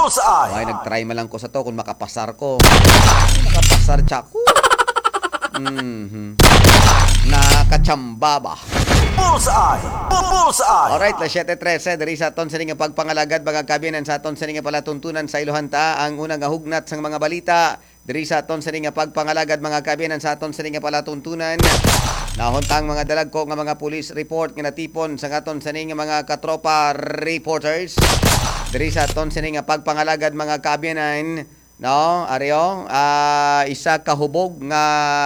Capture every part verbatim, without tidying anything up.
Bullseye! Ay, nag-try man lang ko sa to kung makapasar ko. Makapasar tsaku. Mm-hmm. Nakachamba ba? Bullseye! Bullseye! Alright, la siyete trese diri sa aton sining nga pagpangalagad mga kabiyanan sa aton sining nga palatuntunan sa Ilohanta ang unang nga hugnat sang mga balita diri sa aton sining nga pagpangalagad mga kabiyanan sa aton sining nga palatuntunan. Nahuntang mga dalagko nga mga police report nga natipon sa aton sining nga mga katropa reporters diri sa aton sining nga pagpangalagad mga kabiyanan. No, Aryo, uh, isa kahubog nga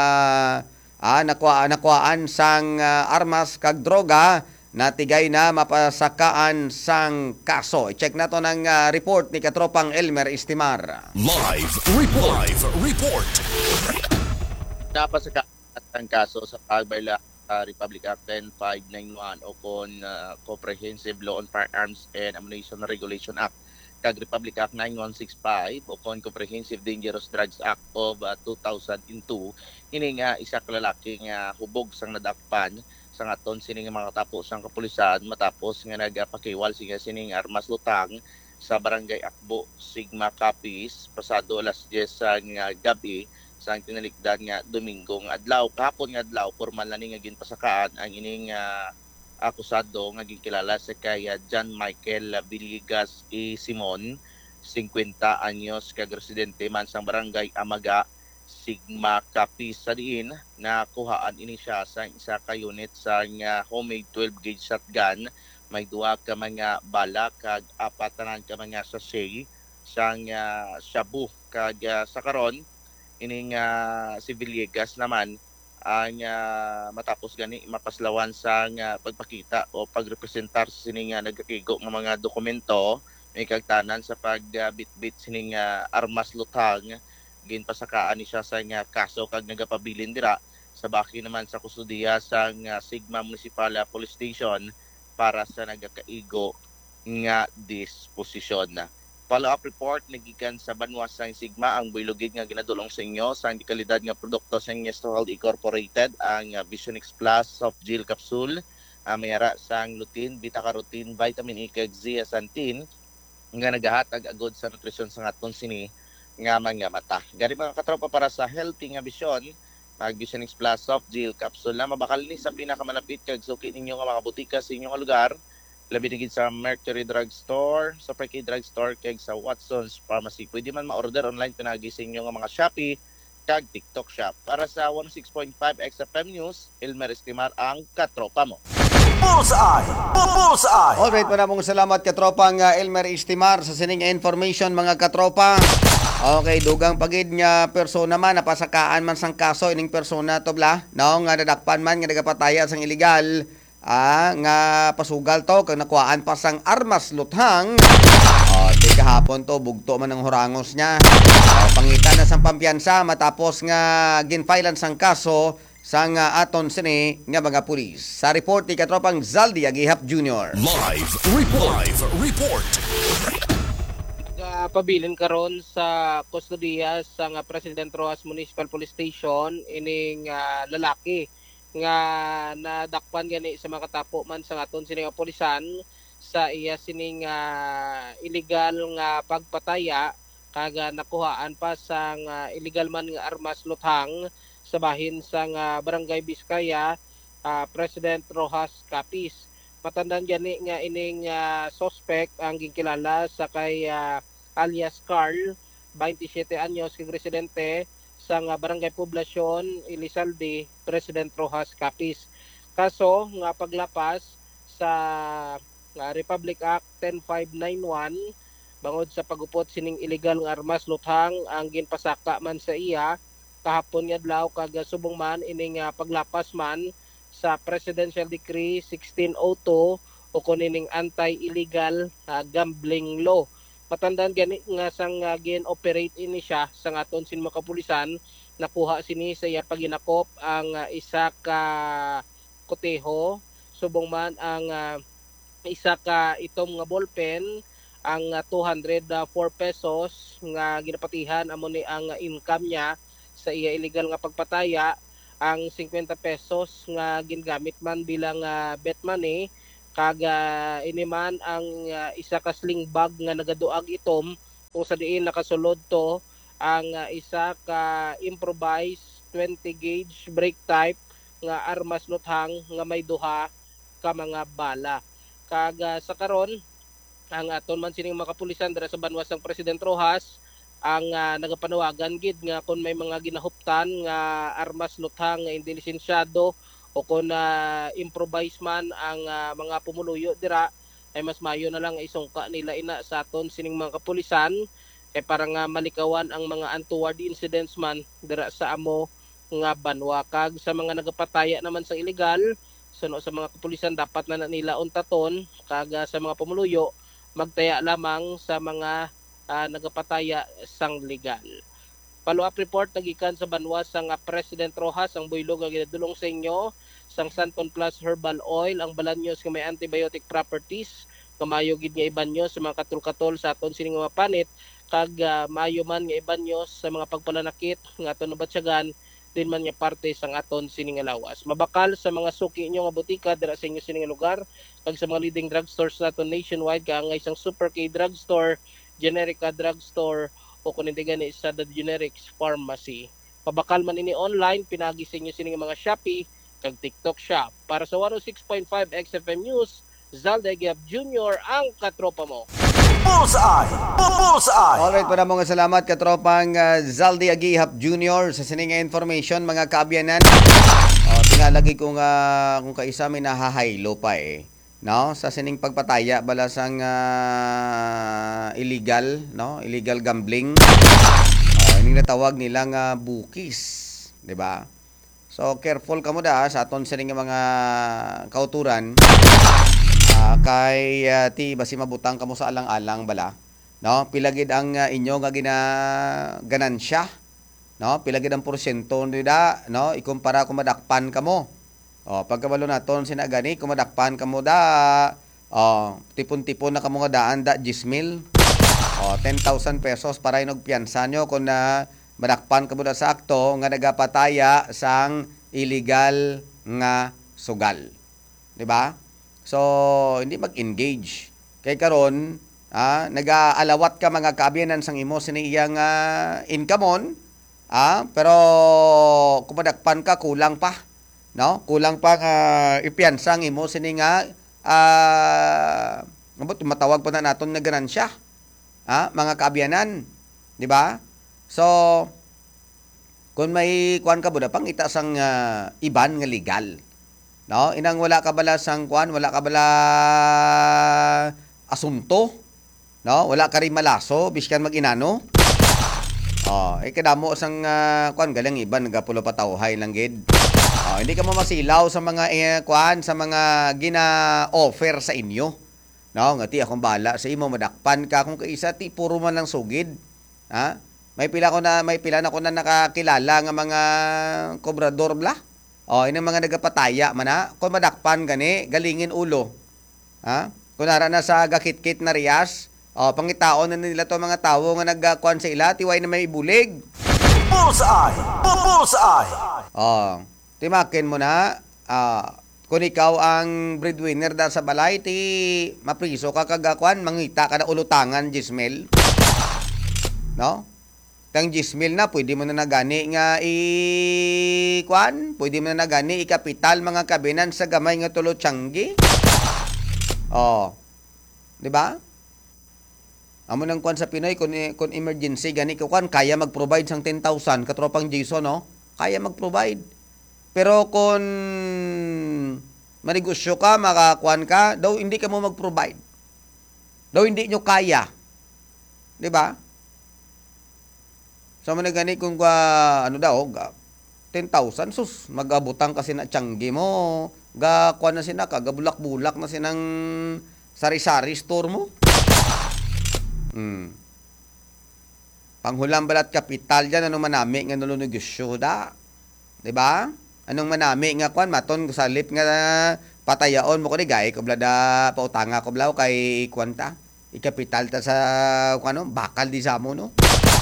ah, nakuha, nakuhaan sang uh, armas kag droga natigay na mapasakaan sang kaso. I-check nato ng uh, report ni katropang Elmer Istimar. Live report. Live report. Napasakaan ang kaso sa pagbayla sa Republic Act ten five ninety-one o kon uh, Comprehensive Law on Firearms and Ammunition Regulation Act kag Republic Act ninety-one sixty-five o kon Comprehensive Dangerous Drugs Act of uh, two thousand two. Ini nga isa ka lalaki nga hubog sang nadakpan sa aton sining mga tapo sang kapulisan matapos nga nagapakiwal siya sining armas lutang sa Barangay Akbo, Sigma Capiz pasado alas diyes sa nga gabi sa tinalikdan nga Dominggo nga adlaw. Kahapon nga adlaw formal na ni nga ginpasakaan ang ining uh, akusado nga gikilala sa kay uh, John Michael Villegas E. Simon, fifty anyos, kag residente man sang Barangay Amaga, Sigma Capiz sa diin na kuhaan ini siya sa isa ka unit sa nga homemade twelve gauge shotgun. May duha ka mga bala kag apat tanan ka mga sachet sang uh, shabu kag uh, sa karon ining uh, si Villegas naman ang uh, matapos gani mapaslawan sa uh, pagpakita o pagrepresentar sa sining uh, nagkakigo ng mga dokumento may kagtanan sa pagbitbit uh, sining uh, armas lutang ginpasakaan ni siya sa uh, kaso kag nagapabilin dira sa baki naman sa kustudiya sa uh, Sigma Municipal Police Station para sa nagakaigo nga disposisyon. Follow-up report nagikan sa Banwa sang Sigma ang buylogid nga ginadulong sa inyo sa kalidad nga produkto sa Nestohold Incorporated ang uh, Vision X Plus soft gel capsule uh, mayara sang lutein, beta-carotene, vitamin E kag zeaxanthin nga nagahatag agod sa nutrisyon sa aton sini nga mga mata. Gani mga katropa para sa healthy nga vision mag Vision X Plus soft gel capsule na mabakal ni sa pinakamalapit kag suki ninyo nga mga butika sa inyong lugar. Labi na gid sa Mercury Drug Store, sa Perky Drug Store, kag sa Watson's Pharmacy. Pwede man ma-order online pinagi sa inyo nga mga Shopee kag TikTok Shop. Para sa one oh six point five X F M News, Elmer Estimar ang katropa mo. Bullseye! Bullseye! Alright, maraming salamat katropang uh, Elmer Istimar sa sining information mga katropa. Okay, dugang pagid nga persona man napasakaan man sang kaso ining persona to bla. No, nga nadakpan man nga nagapataya sang illegal. Ah, nga pasugal to kag nakuhaan pa sang armas luthang. Oh, di kahapon to bugto man ang hurangos niya. Oh, pangitan na sang pampiyansa matapos nga ginfilean sang kaso sang uh, aton sini nga mga pulis. Sa report ni katropang Zaldi Agihap Junior Live report. Live report. Uh, pabilin karon sa kustodiya sa nga President Roxas Municipal Police Station ining uh, lalaki nga nadakpan gani sa mga katapo man sa aton sining pulisan sa iya sining uh, illegal nga pagpataya kaga nakuhaan pa sa uh, illegal man nga armas luthang sa bahin sa uh, Barangay Biskaya, uh, President Roxas Capiz. Matandaan gani nga ining uh, suspect ang ginkilala sa kay uh, alias Carl, twenty-seven anyos, kag residente sa nga Barangay Poblasyon, Elizalde, President Roxas Capiz. Kaso nga paglapas sa uh, Republic Act ten five ninety-one bangod sa pagupot sining illegal nga armas luthang ang ginpasaka man sa iya kahapon nga adlaw kag subong man ining uh, paglapas man sa Presidential Decree sixteen oh two o kunining anti-illegal uh, gambling law. Matandaan gani nga sang uh, gin-operate ini siya sa aton sin mga kapulisan, nakuha sini sa iya paginakop ang uh, isa ka koteho, subong man ang uh, isa ka itom nga ballpen, ang uh, two hundred four pesos nga ginapatihan amo ni ang uh, income niya sa iya illegal nga pagpataya, ang fifty pesos nga gingamit man bilang uh, bet money, kag uh, ini man ang uh, isa ka sling bag nga nagaduag itom kung sa diin nakasulod to ang uh, isa ka improvised twenty gauge brake type nga armas luthang nga may duha ka mga bala. Kag uh, sa karon ang aton man sining mga kapulisan dira sa banwas ng President Rojas ang uh, nagapanawagan gid nga kung may mga ginahuptan nga armas luthang nga hindi lisensyado o kung uh, improvise man ang uh, mga pumuluyo dira ay mas mayo na lang isungka nila ina sa aton sining mga kapulisan kay para nga malikawan ang mga untoward incidents man dira sa amo nga banwa. Kag sa mga nagapataya naman sa illegal suno sa mga kapulisan dapat na, na nila untaton kag uh, sa mga pumuluyo magtaya lamang sa mga uh, nagapataya sang legal. Follow-up report nagikan sa banwa sang uh, President Rojas ang buylog nga ginadulong sa inyo sang Santon Plus Herbal Oil ang balanyos nga may antibiotic properties kamayo gid nga ibanyo sa mga katul-katol sa aton sining mga panit kag uh, maayo man nga ibanyo sa mga pagpalanakit nga aton nabatsyagan din man nga parte sang aton sining lawas. Mabakal sa mga suki inyo nga butika dira sa inyo sining lugar kag sa mga leading drugstores naton nationwide kaangay sang Super K Drugstore, Generica Drugstore o kung hindi gani sa The Generics Pharmacy. Pabakal man ini online pinagi sa inyo sining mga Shopee kag TikTok Shop. Para sa one oh six point five X F M News, Zalde Giap Junior ang katropa mo. Bullseye! Bullseye! Alright, para mga salamat katropang uh, Zaldi Agihap Junior sa sining information mga kaabyanan. Oh, tingalagi ko nga kung kaisa may nahahaylo pa eh. No, sa sining pagpataya bala sang uh, illegal, no? Illegal gambling. Oh, ini natawag nilang uh, bukis, 'di ba? So careful kamo da sa aton sining mga kauturan. Uh, kay uh, ti basi mabutang kamo sa alang-alang bala, no? Pilagid ang uh, inyo nga gina ganansya, no? Pilagid ang porsyento nida, no? Ikumpara kung madakpan kamo. Oh, pagkabalo naton sinagani kung madakpan kamo da, oh, tipon-tipon na kamo nga daan da ten mil. Oh, ten thousand pesos para inog piyansa nyo kung na madakpan kamo da sa akto nga nagapataya sang illegal nga sugal. 'Di ba? So, hindi mag-engage. Kay karon, ah, nag-aalawat ka mga kaabyanan sang imo siniyang uh, income ah, pero kumadakpan ka kulang pa, no? Kulang pa nga uh, ipiyansa ang imo sini nga ah, uh, matawag pa na naton nga ganansya. Ah, mga kaabyanan, di ba? So, kung may kuan ka buda pang ita sang uh, iban nga legal. No, inang wala ka bala sang kuan, wala ka bala asunto, no? Wala ka rin malaso biskan mag-inano. Oh, eh kadamo sang uh, kuan galing iban nagapulo pa tawhay lang gid. Oh, hindi ka mo masilaw sa mga eh, kuan sa mga gina-offer sa inyo. No, ngati akong bala sa imo madakpan ka kung kaisa ti puro man lang sugid. Ha? May pila ko na may pila na ko na nakakilala nga mga kobrador bla. Oh, inang mga nagapataya man ha. Kung madakpan gani, galingin ulo. Ha? Kunara na sa gakit-kit na riyas, oh, pangitaon na nila to mga tawo nga nagkuan sa ila, tiway na may bulig. Bullseye! Bullseye! Oh, timakin mo na, ah, kung ikaw ang breadwinner da sa balay, ti mapriso ka kagakuan, mangita ka na ulutangan, Gismel. No? Tang Gismil na, pwede mo na nagani nga i-kuan, pwede mo na nagani i-kapital mga kabinan sa gamay nga tulo tiyanggi. Oh, di ba? Amo nang kuan sa Pinoy, kung, kung emergency, gani ko kuan, kaya mag-provide sang ten thousand, katropang Jason, no? Kaya mag-provide. Pero kung manegosyo ka, makakuan ka, daw hindi ka mo mag-provide. Daw hindi nyo kaya. Di ba? So, man gani kung uh, ano daw, ten thousand, sus, mag-abutang kasi na tiyanggi mo, ga, kuha na sina ka, gabulak-bulak na sinang sari-sari store mo. Hmm. Panghulang balat kapital dyan, anong manami nga nalunugusyo da? Diba? Anong manami nga kuan maton, sa lip nga patayaon mo ko ni gay, ko blada, pautanga ko blaw kay kwanta, ikapital ta sa, ano, bakal di sa mo, no?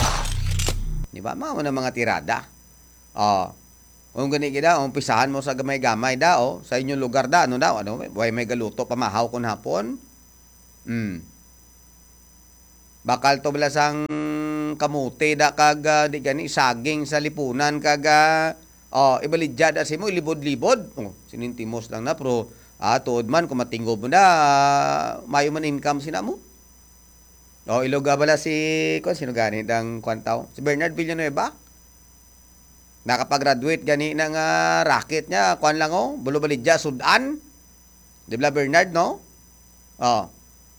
Diba? Mga na mga tirada. Oh. Kung gani kita, umpisahan mo sa gamay-gamay da, oh, sa inyong lugar da, ano daw, ano, way may galuto pamahaw kun hapon. Hmm. Bakal to belasang kamote da kag ah, di gani saging sa lipunan kag ah, oh, ibalidya da si mo libod-libod. Oh, sinintimos lang na pero ah, tuod man kung matinggo mo na ah, mayo man income sina mo. Oh, iloga bala si kon sino gani dang kwantaw? Si Bernard Villanueva. Nakapag-graduate gani ng uh, racket niya, kuan lang oh, bulo-balidya sudan. Di ba Bernard no? Oh.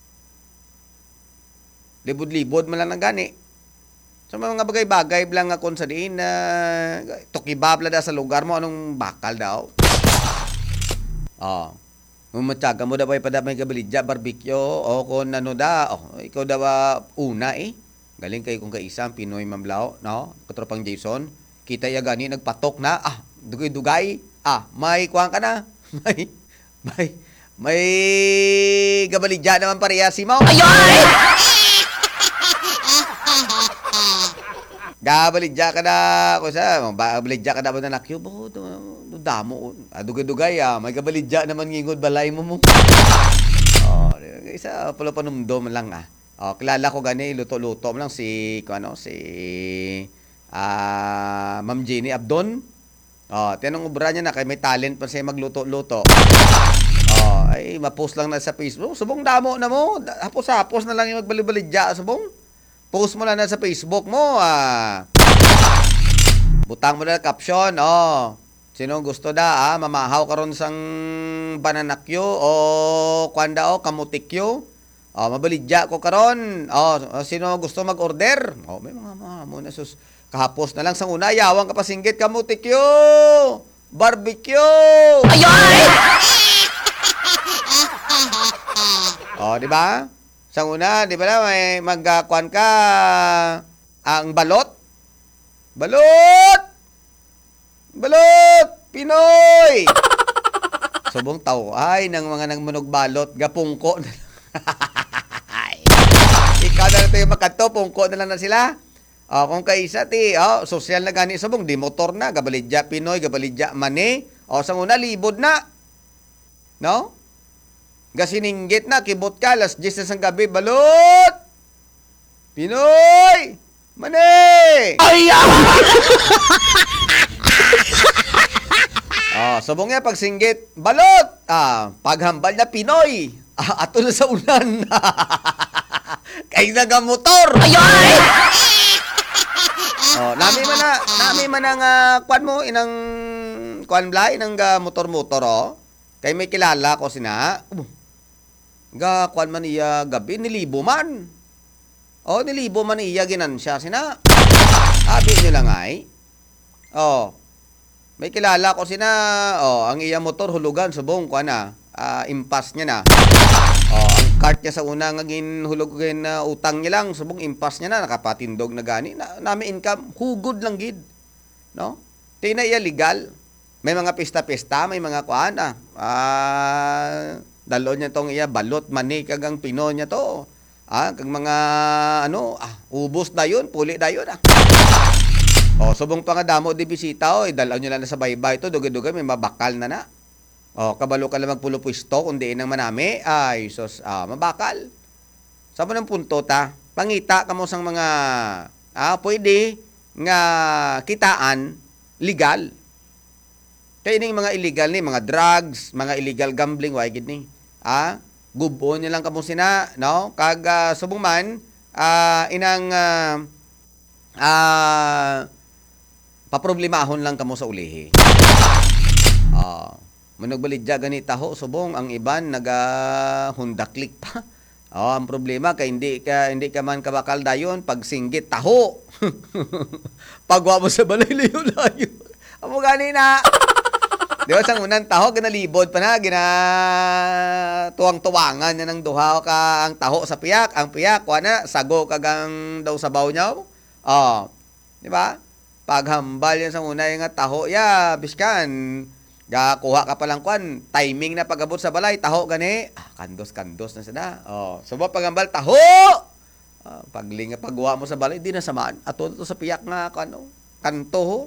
Libod-libod man lang ng gani. So may mga bagay-bagay lang nga kon sa diin na uh, tukibab la da sa lugar mo anong bakal daw. Oh. Mumatyaga mo da ba pada may gabalidya barbecue o kon ano da, oh, ikaw da ba una eh. Galing kay kung kaisa Pinoy Mamlao, no? Katropang Jason. Kita ya gani nagpatok na, ah, dugay-dugay, ah, may kuwang ka na, may, may, may gabalidya naman pareha si Mau. Ayoy! Gabalidya ka na, kung sa, gabalidya ka na ba na nakyo, bo, damo, ah, dugay-dugay, ah, may gabalidya naman ngingod balay mo mo. Oh, isa pala panumdom lang, ah. Oh, kilala ko gani, luto-luto mo lang si, kung ano, si, Ah, uh, Ma'am Jenny Abdon. Oh, tinong ubra niya na kay may talent pa siya magluto-luto. Oh, ay ma-post lang na sa Facebook. Subong damo na mo. Hapos-hapos na lang yung magbalibalidya subong. Post mo lang na sa Facebook mo. Ah. Butang mo na caption. Oh. Sino gusto da ah, mamahaw karon sang bananakyo o kwanda o kamutikyo. Oh, mabalidya ko karon. Oh, sino gusto mag-order? Oh, may mga mga mo na sus. Kahapos na lang sa una, yawang kapasinggit ka mo, tikyo! Barbecue! Ayoy! O, di ba? Sa una, di ba na, may magkakuan ka ang balot? Balot! Balot! Pinoy! Subong tao ay ng mga nagmunog balot, gapungko na ikaw na lang tayo makato, pungko na lang na sila. Oh, kung kaisa ti, oh, social na gani sabong, di motor na, gabalidya Pinoy, gabalidya Mani. Oh, sang una libod na. No? Gasininggit na, kibot ka, alas diyes na sang gabi, balot! Pinoy! Mani! Ay! Oh, sabong nga pagsinggit, balot! Ah, paghambal na Pinoy. Ah, ato na sa ulan. Kay nagamotor. Ayoy! Oh, nami man na, nami man ang uh, kwan mo inang kwan blay inang uh, motor-motor oh. Kay may kilala ko sina. Uh, ga kwan man iya gabi nilibo man. Oh, nilibo man iya ginansya sina. Abi niyo lang ay. Oh. May kilala ko sina. Oh, ang iya motor hulugan subong kwan na. Uh, impas niya na. Oh, ang cart niya sa una nga ginhulugin na uh, utang niya lang, subong impas niya na nakapatindog na gani. Na, nami income hugod lang gid. No? Tina iya legal. May mga pista-pista, may mga kuan ah. Ah, dalo niya tong iya balot mani kag ang Pino niya to. Ah, kag mga ano, ah, ubos dayon, puli dayon ah. Oh, subong pa nga damo di bisita oh, dalaw niyo lang na sa baybay to, dugay-dugay may mabakal na na. Oh, kabalo ka lang magpulo pwesto kundi nang manami. Ay, sos, ah, mabakal. Sabo ng punto ta, pangita kamo sang mga ah, pwede nga kitaan legal. Kaya ning mga illegal ni, mga drugs, mga illegal gambling, why gid ni? Ah, gubon niya lang kamo sina, no? Kag uh, subong man ah, inang ah, ah, paproblemahon lang kamo sa ulihi. Ah, managbalidya gani taho subong ang iban naga hundaklik pa. Oh, ang problema kay hindi ka hindi ka man kabakal dayon pag singgit taho. Pagwa mo sa balay layo-layo. Amo gani na. Di ba sang unang taho ginalibod pa na gina tuwang-tuwangan niya ng duha ka ang taho sa piyak, ang piyak wa na sago kagang daw sabaw niya. Oh. Di ba? Paghambal yan sang una nga taho ya biskan ga kuha ka palang kwan, timing na pagabot sa balay, taho gani. Ah, kandos-kandos na sana. Oh, subo pagambal taho. Ah, paglinga pagwa mo sa balay, di na samaan. Ato to sa piyak nga kano, kanto ho.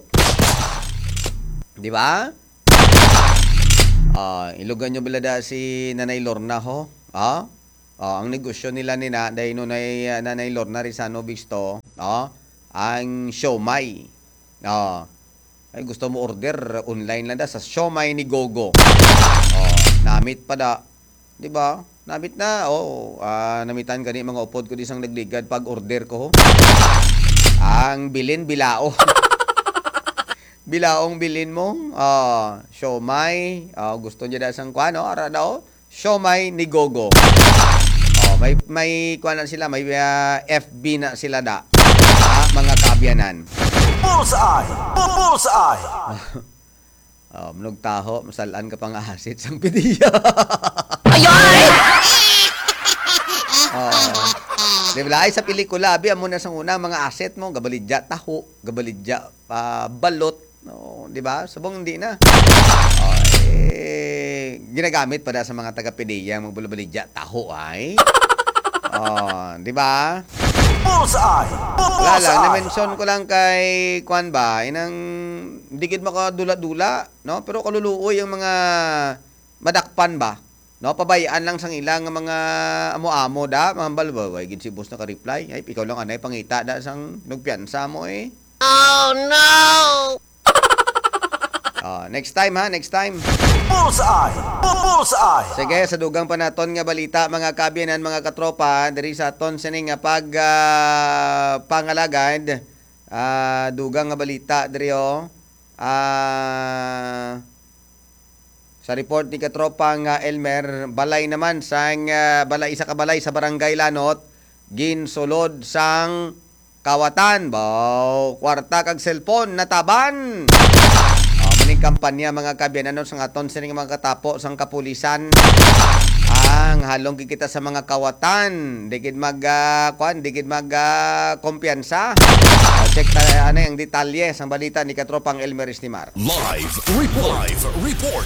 Di ba? Ah, ilugan nyo bilada si Nanay Lorna ho. Ah? Oh, ang negosyo nila ni na dahil no nay Nanay Lorna Rizano Visto, oh, ang siomai. Oh. Ay gusto mo order online lang da sa siomai ni Gogo. Oh, namit pa da. 'Di ba? Namit na. Oh, ah, namitan gani mga upod ko di sang nagligad pag order ko ho. Ang bilin bilao. Bilaong bilin mo. Ah, siomai. Ah, gusto niya da sang kuano ara daw. Siomai ni Gogo. Oh, may may kuan na sila, may uh, F B na sila da. Ah, mga kabyanan. Bullseye! Bullseye! Oh, mnog taho, masalaan ka pang asit sang pidiya. Oh. Di ba ay sa pelikula, abi amo na sang una mga asset mo, gabalidya taho, gabalidya pa balot, no, di ba? Subong hindi na. Oh, eh, ginagamit pa da sa mga taga-pidiya mga balidya taho ay. Oh, di ba? Bullseye! Wala lang, Bullseye! na-mention ko lang kay Kwan ba, inang digid makadula-dula, no? Pero kaluluoy yung mga madakpan ba? No, pabayaan lang sang ilang nga mga amo-amo da, mga balbaway gid si boss naka-reply. Ay, ikaw lang anay pangita da sang nagpiansa mo eh. Oh no! Oh, next time ha, next time. Bullseye! Bullseye! Sige, sa dugang pa naton nga balita mga kabyanan, mga katropa, diri sa aton sining nga pag ah, pangalagad, ah, dugang nga balita diri oh. Ah, sa report ni katropa nga Elmer, balay naman sang ah, balay isa ka balay sa barangay Lanot, ginsulod sang kawatan, baw, kwarta kag cellphone nataban. Oh, maning kampanya mga kabyanan sang aton sining mga katapo sang kapulisan. Ang halong kikita sa mga kawatan, digid mag uh, kwan, digid mag uh, kumpiyansa. Uh, check ta ano yung detalye sang balita ni katropang Elmer Istimar. Live report. Live report.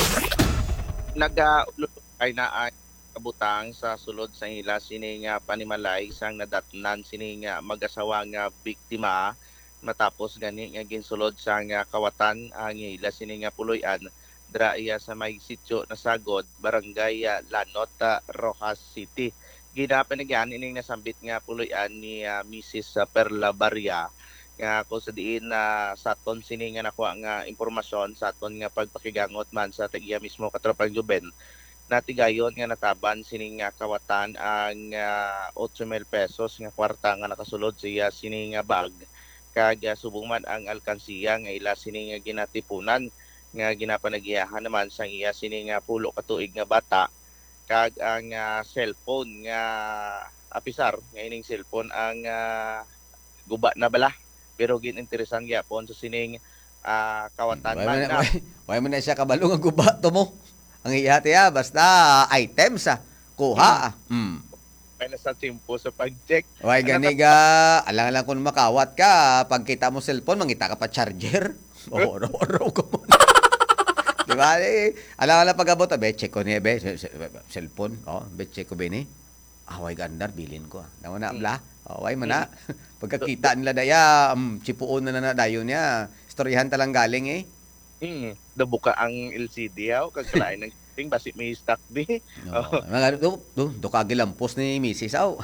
Nag-ay na ay kabutang sa sulod sa ila sining uh, panimalay sang nadatnan sining uh, mag-asawa nga biktima matapos gani nga ginsulod sang uh, kawatan ang ila sining uh, puloy-an dra iya sa may sitio na sagod barangay uh, Lanot, uh, Rojas City. Ginapanagyan ining nasambit nga puloy-an ni uh, Missus Perla Barria nga kung sa diin na uh, sa aton sini nga nakuha nga impormasyon sa aton nga pagpakigangot man sa tagiya mismo katropang Juben natigayon nga nataban sining nga kawatan ang uh, eight mil pesos nga kwarta nga nakasulod siya sining nga bag kag uh, subong man ang alkansiya nga ila sining nga ginatipunan nga ginapanagiyahan naman sang iya sining nga pulo ka tuig nga bata kag ang uh, cellphone nga apisar nga ining cellphone ang uh, guba na bala pero gininteresan gyapon sa sining uh, kawatan man na Why man na siya kabalo nga guba to mo. Ang ihati ah, basta items ah. Kuha ah. Hmm. may nasa timpo sa pag-check. Why gani ga, alang lang kung makawat ka, pagkita mo cellphone, mangita ka pa charger. Oh, oro-oro ko mo. Di ba? Eh, alang lang pag-abot, be, check ko niya, be, cellphone. Oh, be, check ko be ni. Ah, why gandar, bilin ko ah. Naman na, bla. Oh, why man na. Pagkakita nila daya, um, chipuon na na dayon niya. Storyahan talang galing eh. Hmm, nabuka ang L C D aw kagkalain ng ting basi may stock di. Oh, mga do do do kagilampos ni Missus aw.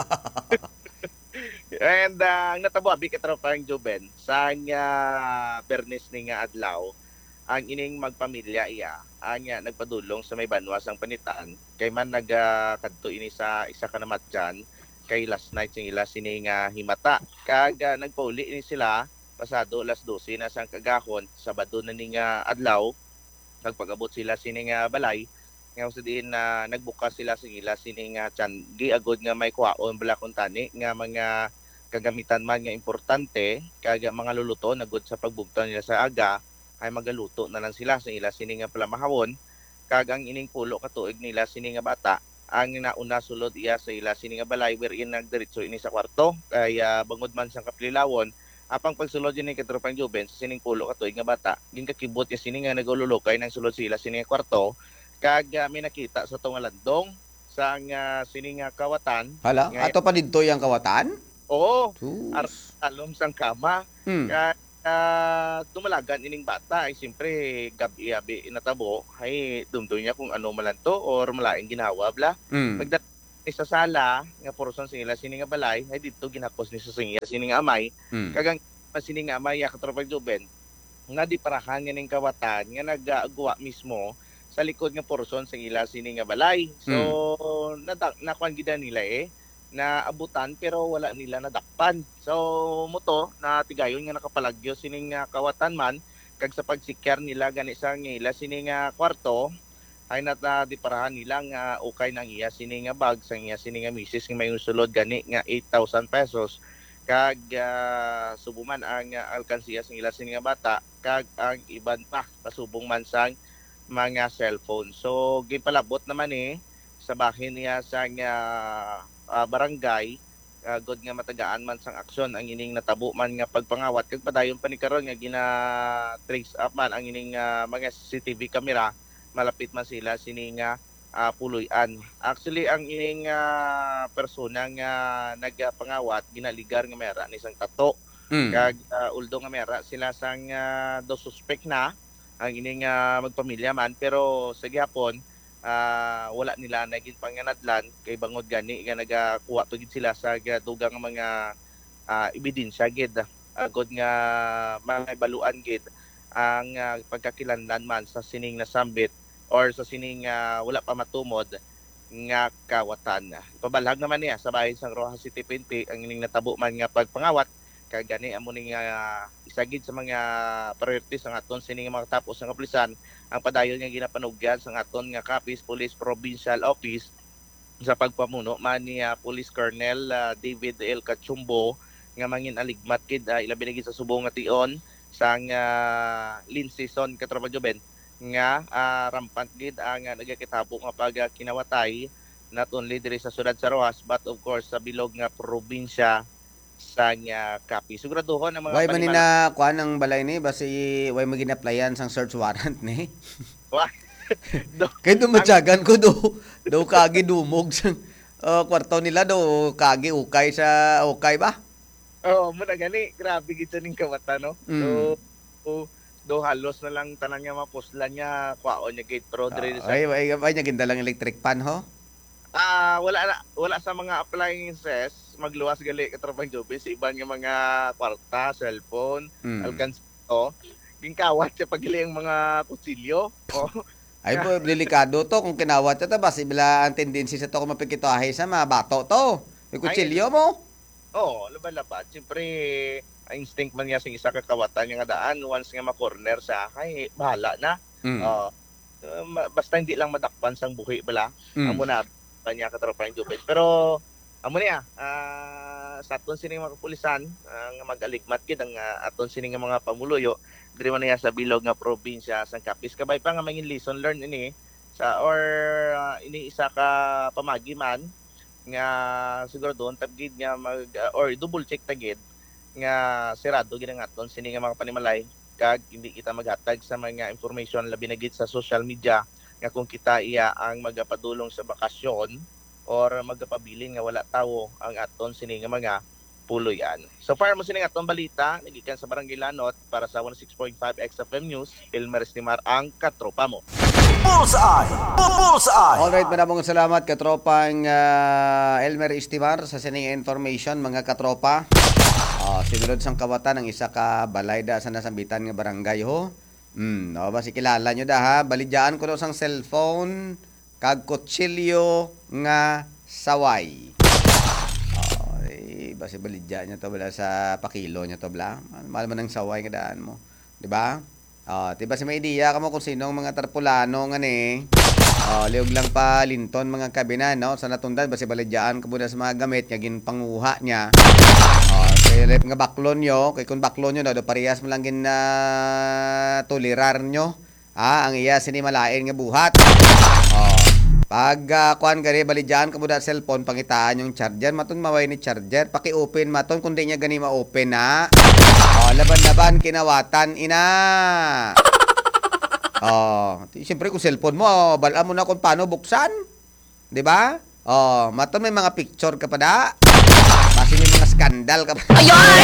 And uh, ang natabo abi katropang Juben sa nga Bernes ni nga adlaw ang ining magpamilya iya ang uh, nagpadulong sa may banwas ang panitaan kay man nagkadto uh, ini sa isa ka namat dyan kay last night sing ila sini nga himata kag uh, nagpauli ini sila pasado alas dose na sang kagahon Sabado na ning uh, adlaw nagpag-abot sila sini nga balay nga sa diin na uh, nagbukas sila sing ila sini nga tiyan giagod nga may kuhaon bala kun tani nga mga kagamitan man nga importante kag mga luluto nagud sa pagbugtan nila sa aga ay magaluto na lang sila sa ila sini nga palamahawon kag ang ining pulo ka tuig nila sini nga bata ang nauna sulod iya sa ila sini nga balay wherein nagdiretso ini sa kwarto kay uh, bangod man sang kaplilawon apang pagsulod yun ni katropang Juben sa sining pulo ka tuig nga bata ginkakibot ya sini nga nagululukay ng sulod sila sini nga kwarto kag uh, may nakita sa tong landong sa uh, sini nga kawatan Hala, nga, ato pa dito yung kawatan? oo Sus. alom sang kama Hmm. kaya uh, dumalagan ining bata ay siyempre gabi abi inatabo ay dumdum niya kung ano malanto or malaing ginawa bla Hmm. pagdat ni sa sala nga porson sila sini nga balay ay dito ginapos ni sa singa sini nga amay Mm. kagang sini nga amay ya katropang Juben nga di parahan nga ning kawatan nga nagagawa mismo sa likod nga porson sa ila sini nga balay. So nadak nakuan gid nila eh na abutan pero wala nila nadakpan. So moto na tigayon nga nakapalagyo sini nga kawatan man kag sa pagsikyar nila gani sa ngila sini nga kwarto ay nata di parahan nila nga ukay nang iya sini nga bag sa iya sini nga misis nga may sulod gani nga eight thousand pesos kag uh, subuman ang uh, alkansiya sa ila sini nga bata kag ang iban pa pasubong man sang mga cellphone. So gipalabot naman eh sa bahin niya sa uh, uh, barangay uh, god nga matagaan man sang aksyon ang ining natabo man nga pagpangawat kag padayon pa ni karon nga gina trace up man ang ining uh, mga C C T V camera malapit man sila sini nga uh, puloy-an. Actually ang ining uh, persona nga nagpangawat ginaligar nga mera ni sang tato Mm. kag uh, uldo nga mera sila sang uh, do suspect na ang ining uh, magpamilya man pero sa gihapon uh, wala nila naging panganadlan kay bangod gani nga nagakuha pagid sila sa dugang mga uh, ebidensya gid agod nga mga baluan gid ang uh, pagkakilanlan man sa sining nasambit or sa sining uh, wala pa matumod nga kawatan. Pabalag naman niya sa bahin sang Rojas City P N P ang ining natabo man nga pagpangawat kag gani amo ning uh, isagid sa mga priorities ang aton sining mga tapos nga kapulisan ang padayon nga ginapanugyan sa aton nga Capiz Police Provincial Office sa pagpamuno man ni uh, Police Colonel uh, David L. Cachumbo nga mangin aligmat kid uh, ilabi na gid sa subong nga tion sang uh, lean season katropa Juben nga uh, rampant gid ang uh, nagakitabo nga pag uh, kinawatay not only diri sa syudad sa Rojas but of course sa bilog nga probinsya sa uh, Capiz. Siguraduhon ang mga Way man na kuan ang balay ni basi way magin-applyan sang search warrant ni. Kay dumatyagan ko do do kagi dumog sang uh, kwarto nila do kagi ukay sa ukay ba? Oo, oh, muna gani. Grabe gid ning kawata, no? Mm. So, so, do halos na lang tanan nga mapuslan niya, kwaon niya gate pro diri Uh, sa ay ay ay naging dalang electric pan ho. Ah, wala na, wala sa mga appliances magluwas gali katrabang job sa ibang nga mga kwarta, cellphone, Mm. alkansi to. Gingkawat siya pagili ang mga kutsilyo. Oh. Ay po delikado to kung kinawat ta basi bila ang tendency sa to kung mapikitahe sa mga bato to. May kutsilyo mo. Oo, oh, laban-laban. Siyempre, ang instinct man niya sa isa kakawatan nga daan, once nga ma-corner sa kay bahala na. Mm. Uh, basta hindi lang madakpan sang buhi bala. Mm. Amo na pa niya katropa yung Jupit. Pero, amo niya, uh, sa aton sining mga kapulisan, ang uh, mag-aligmat gid ang uh, aton sining mga pamuluyo, diri man niya sa bilog nga probinsya sang Capiz. Kabay pa nga mangin lesson learned ini sa or uh, ini isa ka pamagi man nga siguro doon tabgid nga mag uh, or double check tagid nga sirado gid ang aton sini nga mga panimalay kag hindi kita maghatag sa mga information labi na gid sa social media nga kung kita iya ang magapadulong sa bakasyon or magapabilin nga wala tawo ang aton sini nga mga puloyan. So far mo sini nga atong balita nagikan sa Barangay Lanot para sa one oh six point five X F M News, Elmer Estimar ang katropa mo. Bullseye! Bullseye! Alright, maraming salamat katropang uh, Elmer Estimar sa sining information mga katropa. Uh, sinulod sang kawatan ang isa ka balay da sa nasambitan nga barangay ho. Hmm, no ba si kilala nyo da ha? Balidyaan ko daw sang cellphone kag kutsilyo nga saway. Oh, eh, basi balidyaan niya to bala sa pakilo niya to bala. Mahal man ang saway nga daan mo, di ba? Oh, tiba si may idea ka mo kung sino ang mga tarpulano nga ni. Oh, liog lang pa linton mga kabinan, no? Sa natundan basi balidyaan ka muna sa mga gamit nga ginpanguha niya. Oh, kay rep nga baklon nyo, kay kung baklon nyo do parehas mo lang gin na tolerar nyo. Ah, ang iya sinimalain nga buhat. Oh, pag uh, kuan gani balidyaan ka muna sa cellphone pangitaan yung charger, maton maway ni charger, paki-open maton kun di niya gani ma-open na. Oh, laban-laban kinawatan ina. Oh, siyempre kung cellphone mo, oh, balaan mo na kung paano buksan. 'Di ba? Oh, maton may mga picture ka pa da. Kasi may mga skandal ka pa. Ayoy!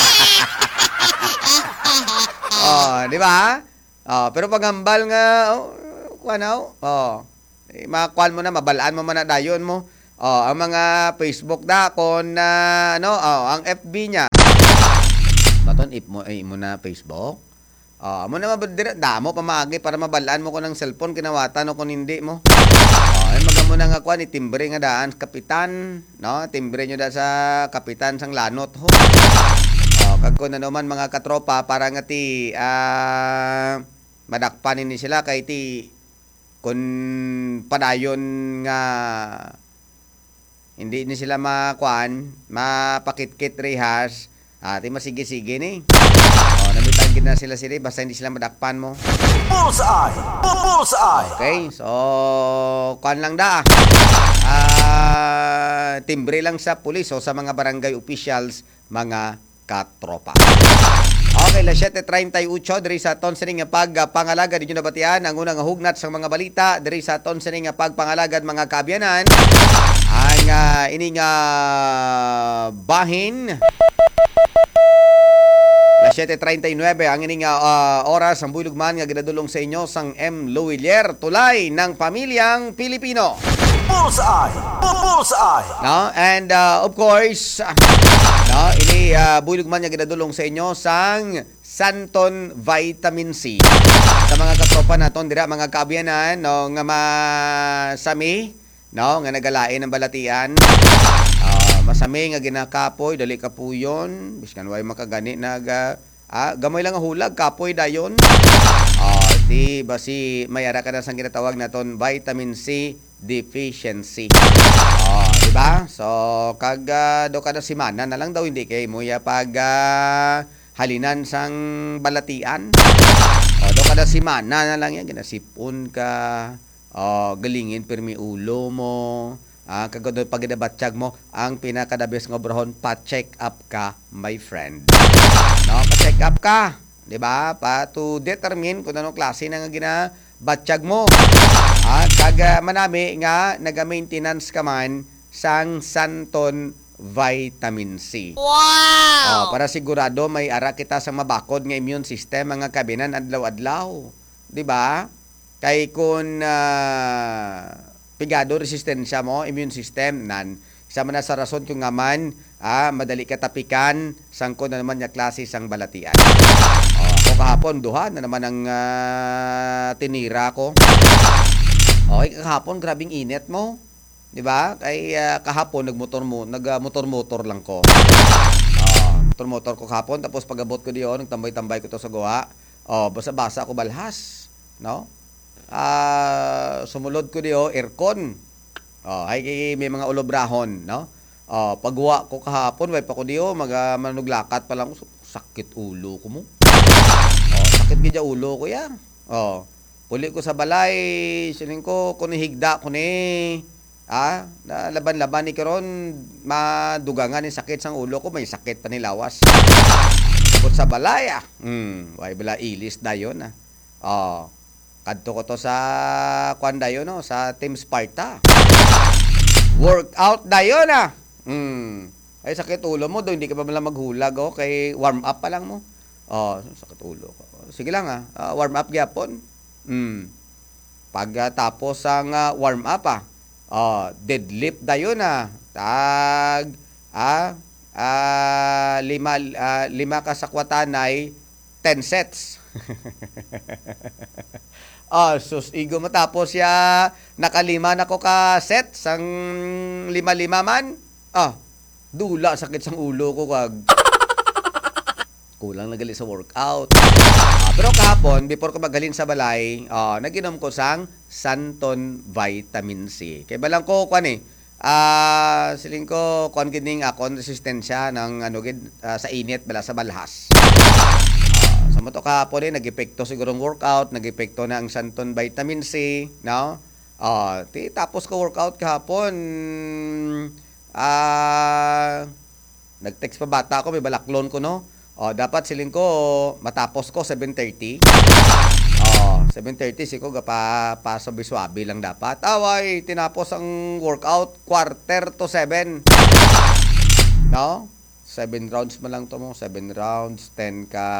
Oh, 'di ba? Oh, pero pag hambal nga, oh, kuan oh. Oh. Eh, makuan mo na, mabalaan mo man na dayon mo. Oh, ang mga Facebook dakon na ano, oh, ang F B niya. Baton if mo ay mo na Facebook. Oh, amo na mabadira damo pamagi para mabalaan mo ko ng cellphone kinawatan o kung hindi mo. Oh, ay magamo na nga kuan itimbre nga daan kapitan, no? Timbre nyo da sa kapitan sang lanot ho. Oh, kag kun na naman mga katropa para nga ti ah madakpan ni sila kay ti kun padayon nga hindi ni sila makuan, mapakitkit rehas, ati masige-sige ni. Oh, namitagin na sila sila basta hindi sila madakpan mo. Bullseye! Bullseye! Okay, so kuan lang da. Ah, timbre lang sa pulis o sa mga barangay officials, mga katropa. Okay, las siyete treinta y ocho diri sa aton sining nga pagpangalaga dinyo nabatian ang unang hugnat sa mga balita diri sa aton sining nga pagpangalagad mga kaabyanan. Ang uh, ining uh, bahin las siyete treinta y nueve ang ining uh, oras ang bulugman nga ginadulong sa inyo sang M. Luwilier tulay ng pamilyang Pilipino. Bullseye! Bullseye! No? And uh, of course, no, ini uh, bulugman nga ginadulong sa inyo sang Santon Vitamin C. Sa mga katropa naton dira mga kaabyanan no nga masami, no, nga nagalain ng balatian. Uh, masami nga ginakapoy dali kapuyon, biskan way makagani naga ah, gamay lang ang hulag kapoy dayon. Ah, di basi mayara ka na sang ginatawag naton vitamin C deficiency. Oh, di ba? So kag uh, do kada semana na lang daw hindi kay mo ya pag uh, halinan sang balatian. Oh, do kada semana na lang yan ginasipon ka. Oh, galingin pirmi ulo mo. Ah, kag do pag gidabatsyag mo ang pinakadabes nga obrahon pa-check up ka, my friend. No, pa-check up ka. 'Di ba? Pa to determine kung anong klase na nga ginabatsyag mo. Ah, kag manami nga naga-maintenance ka man sang Santon Vitamin C. Wow! Oh, para sigurado may ara kita sa mabakod nga immune system mga kabinan adlaw-adlaw. 'Di ba? Kay kun uh, pigado resistensya mo immune system nan isa man na sa rason kung nga man ah, madali ka tapikan sangko na naman nga klase sang balatian. Oh, ako kahapon duha na naman ang uh, tinira ko. Okay, kahapon grabing init mo. 'Di ba? Kay uh, kahapon nagmotor mo, nagmotor-motor lang ko. Ah, motor-motor ko kahapon tapos pagabot ko diyon, nagtambay-tambay ko to sa gawa. Oh, basa-basa ako balhas, no? Ah, sumulod ko diyo aircon. Oh, ay may mga ulobrahon, no? Oh, pagwa ko kahapon, way pa ko diyo, mag uh, manuglakat pa lang sakit ulo ko mo. Oh, sakit gid ulo ko ya. Oh. Puli ko sa balay, sining ko kung higda ko ni ah, na laban-laban ni karon madugangan ni sakit sang ulo ko, may sakit pa ni lawas. Put sa balay ah. Hmm, way bala ilis dayon ah. Oh. Kadto ko to sa kwan dayon no, sa Team Sparta. Workout dayon ah. Hmm. Ay sakit ulo mo do, hindi ka pa bala maghulag oh, kay warm up pa lang mo. Oh, sakit ulo ko. Sige lang ah, uh, warm up gyapon. Hmm. Pagkatapos ang uh, warm up ah. Oh, deadlift dayon ah. Tag ah, ah lima ah, lima ka sa kwatanay ten sets. Ah, sus igo matapos ya nakalima na ko ka set sang lima-lima man. Ah, dula sakit sang ulo ko kag kulang nagali sa workout. Ah, pero kahapon, before ko maghalin sa balay, ah, naginom ko sang Santon Vitamin C. Kaya balang ko, kwan eh, ah, siling ko, kwan gining akon resistensya ng ano, gid, ah, sa init, bala sa balhas. Ah, sa moto kahapon eh, nag-epekto siguro ng workout, nag-epekto na ang Santon Vitamin C, no? Ah, ti, tapos ko workout kahapon, ah, nag-text pa bata ako, may balaklon ko, no? Oh, dapat siling ko matapos ko seven thirty. Oh, seven thirty siko gapa pa swabe lang dapat. Away, tinapos ang workout quarter to seven. No? seven rounds man lang to mo, seven rounds, ten ka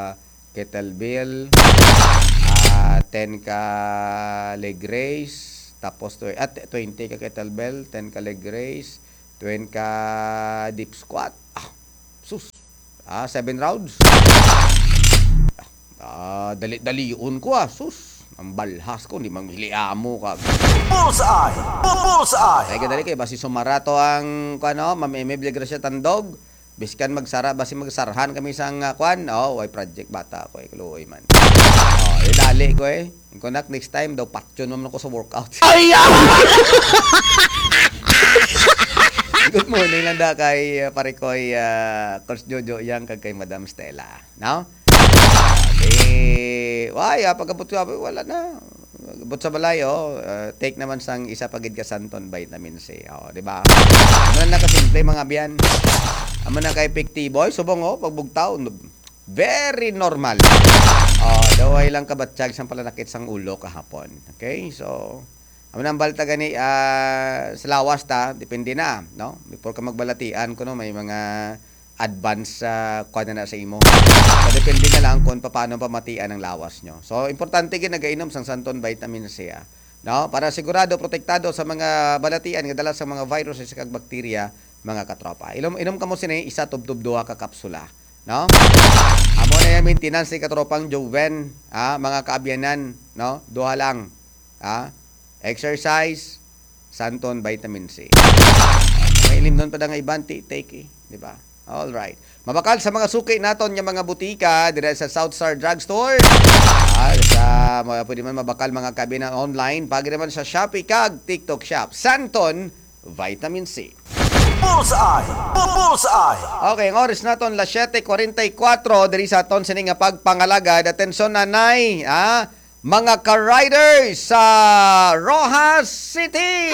kettlebell, uh, ten ka leg raise, Tapos tw- at twenty ka kettlebell, ten ka leg raise, twenty ka deep squat. Ah, sus. Ah, seven rounds. Ah, dali-daliun ko ah, sus. Ang balhas ko, hindi manghiliamo ka. Bullseye! Bullseye! Kaya kadali kayo, basi sumarato ang, ano, mamimibli grasya tandog. Biskan magsara, basi magsarhan kami sa uh, kwan. Oh, way project bata ko eh, kaluoy man. Oh, idali ko eh. Kunak next time daw patyon mo ko sa workout. Ay! Good morning lang da kay uh, pare ko'y uh, Coach Jojo yang kag kay Madam Stella. No? Eh, why, ah, pagkabot ko, wala na. But sa balay, oh, uh, take naman sang isa pagid ka santon vitamin C. Oh, di ba? Ano na kasimple mga biyan. Amo na kay Pikti Boy, subong oh, pagbugtaw. Very normal. Oh, daway lang kabatsyag sang palanakit sang ulo kahapon. Okay? So, amo nang balta gani uh, sa lawas ta, depende na, no? Before ka magbalatian ko no, may mga advance sa uh, kuha na sa imo. So, depende na lang kung paano pamatian ang lawas nyo. So, importante ginagainom sang santon vitamin C. Ah. No? Para sigurado, protektado sa mga balatian, kadala sa mga virus sa kag bakterya, mga katropa. Inom, inom ka mo sinay, isa tubtub duha ka kapsula. No? Amo na yung maintenance ni katropang Joven, ah, mga kaabyanan, no? Duha lang. Ah? Exercise, santon vitamin C. May ilim doon pa nga ibanti, take eh. Di ba? All right. Mabakal sa mga suki naton yung mga butika dire sa Southstar Drugstore. Ah, sa mga pwede man mabakal mga kabina online, pagi naman sa Shopee kag TikTok Shop. Santon Vitamin C. Bullseye! Bullseye! Okay, ang oras naton las siyete forty-four diri sa aton sining nga pagpangalagad. Atensyon nanay, ah, mga ka-riders sa Rojas City.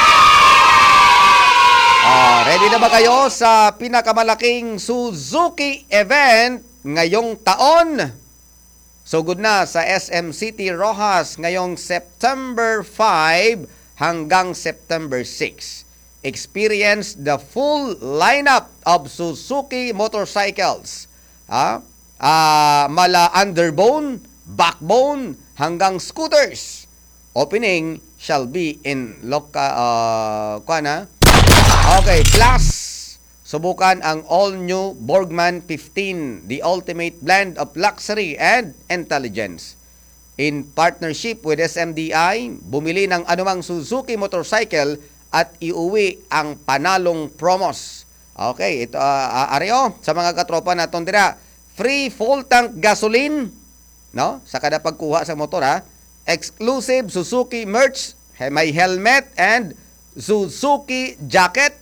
Ah, ready na ba kayo sa pinakamalaking Suzuki event ngayong taon? Sugod na sa S M City Rojas ngayong September five hanggang September six. Experience the full lineup of Suzuki motorcycles. Ah, ah mala underbone, backbone hanggang scooters. Opening shall be in Loca uh, Kuana. Okay, plus subukan ang all-new Borgman fifteen, the ultimate blend of luxury and intelligence. In partnership with S M D I, bumili ng anumang Suzuki motorcycle at iuwi ang panalong promos. Okay, ito uh, areo sa mga katropa naton dira. Free full tank gasoline, no? Sa kada pagkuha sa motor ha. Exclusive Suzuki merch, may helmet and Suzuki jacket.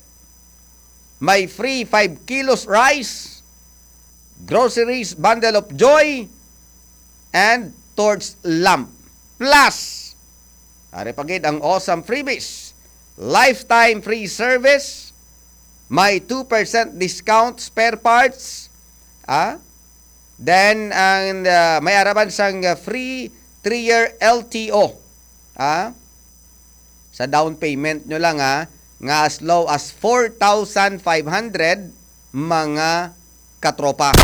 May free five kilos rice, groceries, bundle of joy, and torch lamp. Plus, ari pagid ang awesome freebies. Lifetime free service, may two percent discount spare parts, ah? Then, ang uh, may araban sang uh, free three-year L T O. Ah? Sa down payment nyo lang ha, nga as low as four thousand five hundred mga katropa.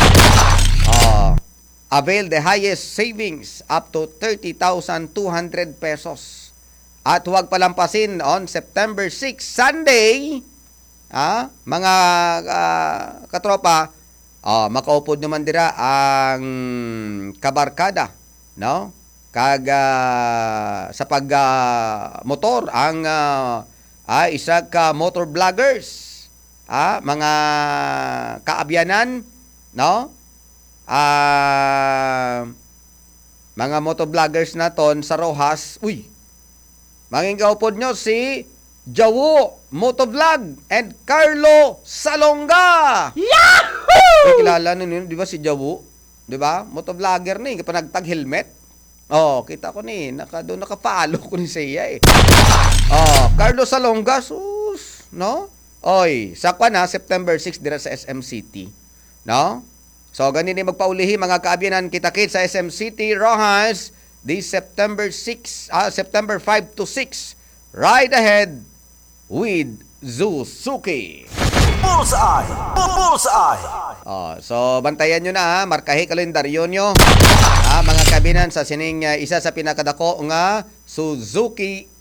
Oh, avail the highest savings up to thirty thousand two hundred pesos. At huwag palampasin on September sixth, Sunday, ah, mga uh, katropa, oh, makaupod naman dira ang kabarkada, no? Kag uh, sa pag uh, motor ang uh, ah, isa ka motor vloggers, ah, mga kaabyanan, no? Ah, mga motor vloggers naton sa Rojas, uy, manging kaupod nyo si Jawo Motovlog and Carlo Salonga. Yahoo! Eh, kilala ninyo, di ba si Jawo? Di ba? Motovlogger ni, kapag nagtag helmet. Oh, kita ko ni, naka doon naka-follow ko ni siya eh. Oh, Carlos Salonga, sus, no? Oy, sa kwa na September sixth dira sa S M City, no? So ganin ni magpaulihi mga kaabyanan kita-kit sa S M City Rojas this September sixth, ah, September five to six. Ride ahead with Suzuki. Bullseye! Bullseye! Oh, so bantayan nyo na ha, markahi kalendaryo nyo. Ah, mga kabinan sa sining uh, isa sa pinakadako nga Suzuki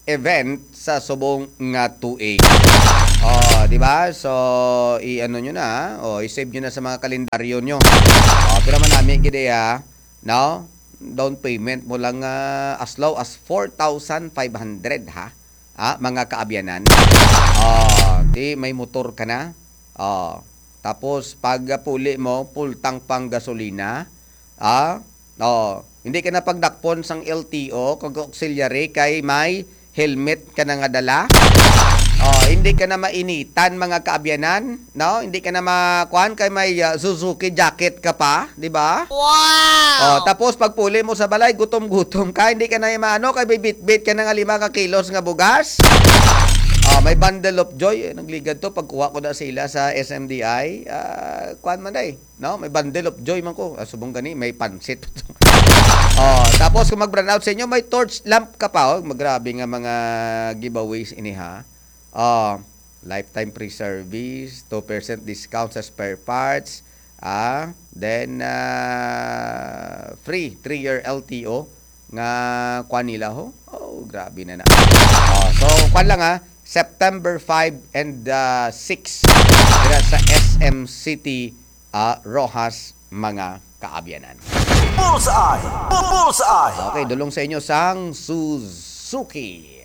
event sa subong nga tuig. Oh, di ba? So, i-ano nyo na, oh, i-save nyo na sa mga kalendaryo nyo. Oh, pero manami gid ya, no? Down payment mo lang uh, as low as four thousand five hundred ha. Ah, mga kaabyanan. Oh, di may motor ka na. Oh, tapos pag puli mo, full tank pang gasolina. Ah, oh, hindi ka na pagdakpon sang L T O kung auxiliary kay may helmet ka na nga dala. Oh, hindi ka na mainitan mga kaabyanan, no? Hindi ka na makuan kay may uh, Suzuki jacket ka pa, di ba? Wow! Oh, tapos pag puli mo sa balay, gutom-gutom ka, hindi ka na maano kay bibit-bit ka na nga lima ka kilos nga bugas. Oh, may bundle of joy, eh, nagligad to pagkuha ko na sila sa S M D I. Uh, kuan man day, no? May bundle of joy man ko. Uh, subong gani may pansit. Oh, tapos kung mag-brand out sa inyo, may torch lamp ka pa, oh. Magrabe nga mga giveaways ini ha. Oh, lifetime free service, two percent discount sa spare parts, ah, then uh, free three year L T O nga kuan nila ho. Oh, grabe na na. Oh, so kuan lang ha, September five and uh, six dira sa S M City uh, Rojas mga kaabyanan. Bullseye! Bullseye! Okay, dulong sa inyo sang Suzuki.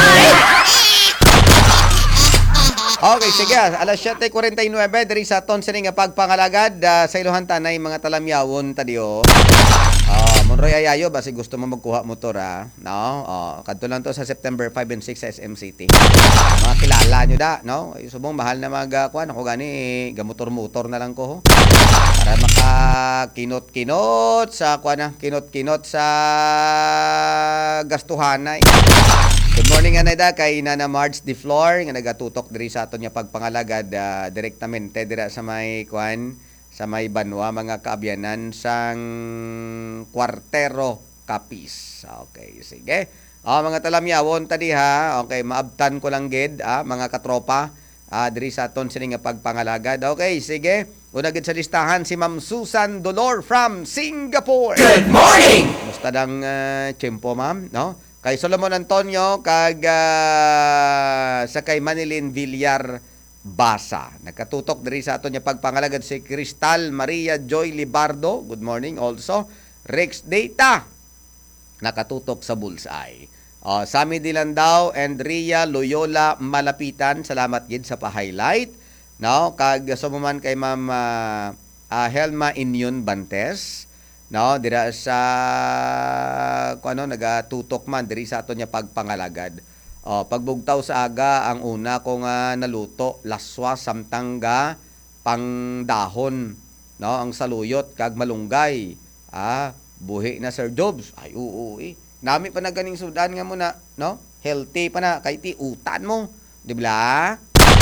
Okay, sige. Alas siyete kuwarenta y nueve diri sa aton sini nga pagpangalagad uh, sa iluhan tanay mga talamyawon tadiyo. Ah, uh, Monroy Ayayo basi gusto mo magkuha motor ha. No? Oh, kadto lang to sa September five and six sa S M City. Uh, mga kilala nyo da, no? Subong mahal na mag kuan ako gani gamotor-motor na lang ko ho. Para maka kinot-kinot sa kuan na, kinot-kinot sa gastuhanay. Good morning anayda kay Nana Marge de Flor nga nagatutok diri sa aton nga pagpangalagad uh, direktamente dira sa may kuan sa may Banwa mga kaabyanan sang Kwartero Capiz. Okay, sige. Ah, mga talamyawon tadi ha. Okay, maabtan ko lang gid ah, mga katropa ah, diri sa aton sini nga pagpangalagad. Okay, sige. Una gid sa listahan si Ma'am Susan Dolor from Singapore. Good morning! Musta dang uh, tiyempo ma'am, no? Kay Solomon Antonio kag uh, sa kay Manilin Villar Basa. Nakatutok diri sa aton nga pagpangalagad si Cristal Maria Joy Libardo. Good morning also. Rex Data nakatutok sa Bullseye. Uh, Sami Dilandaw and Ria Loyola Malapitan. Salamat gid sa pa-highlight. No, kag sumuman kay Ma'am uh, uh, Helma Inyon Bantes. No, dira sa kuno nagatutok man diri sa aton nya pagpangalagad. Oh, pagbugtaw sa aga ang una ko nga naluto laswa samtangga pangdahon, no, ang saluyot kag malunggay. Ah, buhi na Sir Jobs. Ay oo eh. Nami pa na ganing sudan nga mo na, no? Healthy pa na kay ti utan mo, di ba?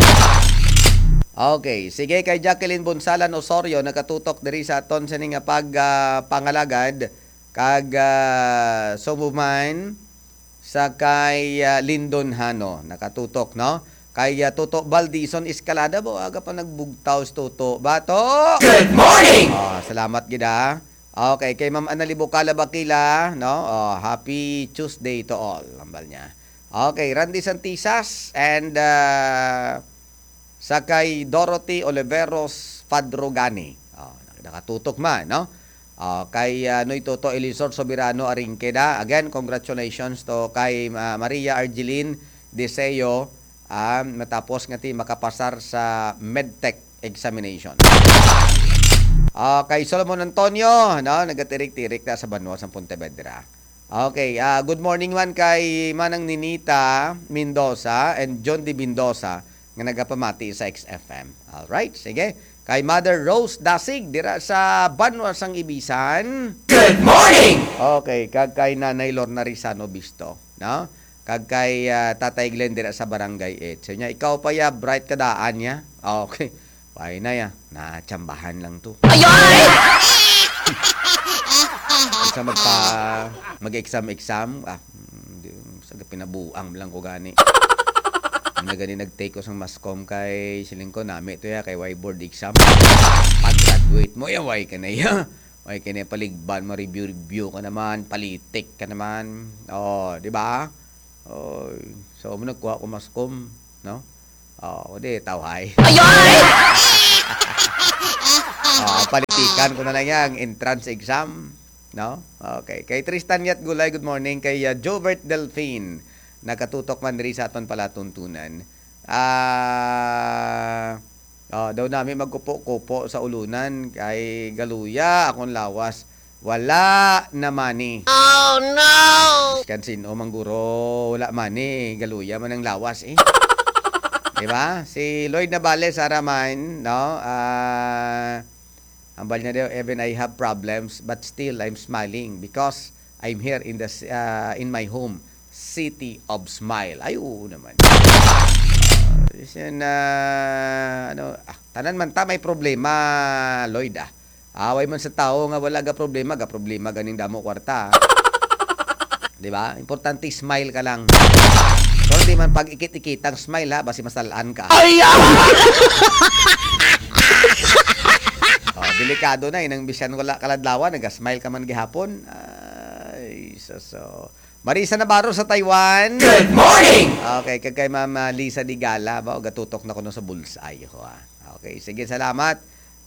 Okay, sige kay Jacqueline Bonsalan Osorio nakatutok diri sa aton sa nga pag uh, pangalagad kag uh, sumuman sa kay uh, Lindon Hano nakatutok no kay uh, Toto Baldison Escalada bo aga pa nagbugtaw sa Toto bato. Good morning! Oh, salamat gid ah. Okay, kay Ma'am Annali Bukala Bakila no. Oh, happy Tuesday to all lambal niya. Okay, Randy Santisas and uh, sa kay Dorothy Oliveros Fadrogani. Oh, nakatutok man, no? Oh, kay uh, Noy Toto Elisor Sobirano Aringkeda. Again, congratulations to kay uh, Maria Argeline Deseo um, matapos nga ti makapasar sa MedTech examination. Uh, kay Solomon Antonio, no? Nagatirik-tirik na sa Banwa sa Pontevedra. Okay, uh, good morning man kay Manang Ninita Mendoza and John D. Mendoza nga nagapamati sa X F M. All right, sige. Kay Mother Rose Dasig dira sa Banwa sang Ibisan. Good morning! Okay, kag kay Nanay Lorna Rizano Bisto, no? Kag kay uh, Tatay Glenn dira sa Barangay eight. So nya ikaw pa ya bright kadaan niya. Okay. Pay na ya, na tsambahan lang to. Ayoy! Sa magpa mag-exam exam, ah, sa pinabuang lang ko gani. Na gani nag-take ko sang mascom kay siling ko nami to ya kay Y board exam. Pag-graduate mo ya way ka na ya. Way ka na paligban mo review review ka naman, politik ka naman. Oh, di ba? Oy, so mo nagkuha ko maskom, no? Oh, di tawhay. Oh, palitikan ko na lang yang entrance exam, no? Okay. Kay Tristan Yat Gulay, good morning. Kay uh, Jovert Delphine, nakatutok man diri sa aton palatuntunan. Ah, oh, daw namin magkupo-kupo sa ulunan kay Galuya, akong lawas. Wala na mani. Oh no! Kansin o mangguro, wala mani. Galuya man ang lawas eh. Diba? Si Lloyd Navale sa Raman, no? Ah, ambal niya daw, even I have problems, but still I'm smiling because I'm here in the uh, in my home, City of Smile. Ay, oo naman. Uh, yun, uh, ano, ah, tanan man ta may problema, Lloyd ah. Away man sa tao nga wala ga problema, ga problema ganing damo kwarta. 'Di ba? Importante smile ka lang. Pero di man pag ikit-ikitang smile ha, basi masalaan ka. Ay! Oh, delikado na inang bisan wala kaladlawan, naga-smile ka man gihapon. Ay, so so. Marisa Navarro sa Taiwan. Good morning! Okay, kay kay Ma'am Lisa Digala ba, gatutok na ko no sa bullseye ko ha. Okay, sige, salamat.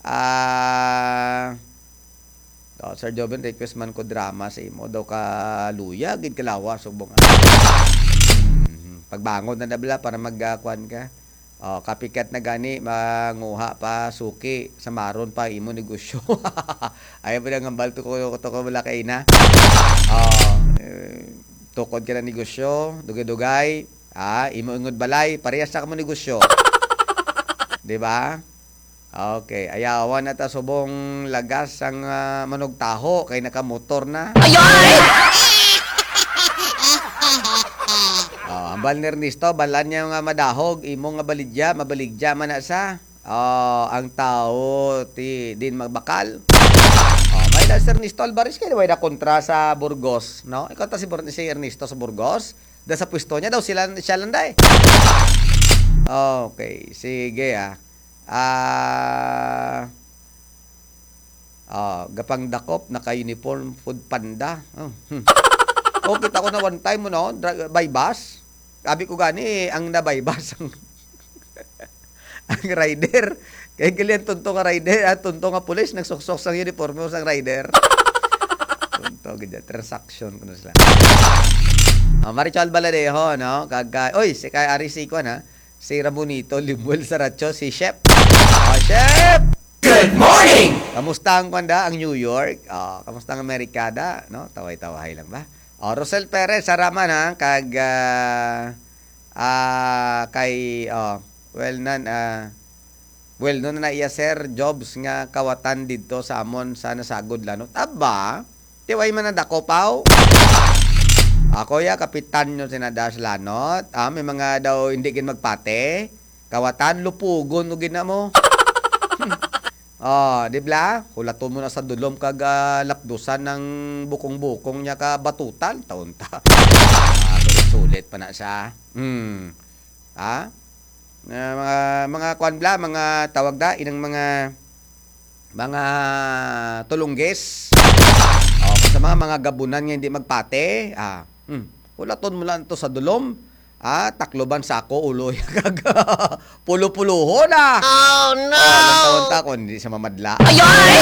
Ah, uh, oh, Sir Joven, request man ko drama sa imo daw ka luya gid kalawa subong. Mm-hmm. Pagbangon na nabla para magkuan ka. Oh, kapikat na gani manguha pa suki sa maron pa imo negosyo. Ay ba nga balto ko to ko wala kay na. Oh, eh, tukod ka na negosyo, dugay-dugay, ah, imo ingod balay, parehas sa kamo negosyo. 'Di ba? Okay, ayawan na ta subong lagas ang uh, manog taho kay nakamotor na. Ayoy! Oh, ang bal ni Ernesto, balan niya nga madahog, imo nga balidya, mabaligya man na sa. Oh, ang tao ti din magbakal. Oh, may na si Ernesto Alvarez kay way na kontra sa Burgos, no? Ikaw ta si, Bur si Ernesto sa Burgos, da sa pwesto niya daw sila siya lang dai. Okay, sige ah. Ah, uh, uh, gapang dakop naka-uniform food panda. Oh, hmm. Oh, kita ko na one time mo no, by bus. Sabi ko gani ang na by bus ang ang rider. Kay kalian tunto nga rider, at tunto nga pulis nagsuksok sa uniform mo sang rider. Tunto gid transaction kuno sila. Ah, uh, Marichal Baladejo no, kag oy, si kay Ari Sikon ha. Si Ramonito Limuel Saracho, si Chef. Oh, Chef! Good morning! Kamusta ang kanda ang New York? Oh, kamusta ang Amerikada? No? Taway-taway lang ba? Oh, Rosel Perez, saraman ha. Kag, uh, uh, kay, oh, well, nan, uh, well, nun na iya, sir, jobs nga kawatan dito sa amon sa nasagod lanot. Aba, tiway man na dako paw. Ako ya, kapitan nyo sinadash lanot. Ah, may mga daw hindi gin magpate. Kawatan, lupugon o gina mo. Oh, di ba? Hulaton mo na sa dulom kag uh, lapdusan ng bukong-bukong niya ka batutan. Taon ta. Ah, sulit pa na siya. Hmm. Ah? Uh, mga, mga kwanbla, mga tawag da, inang mga mga tulungges. Oh, sa mga mga gabunan nga hindi magpate. Ah, hmm. Hulaton mo lang to sa dulom. Ah, takloban sako uloy kag pulo-puluho na. Oh no. Ah, taon ta kon hindi sa mamadla. Ayoy!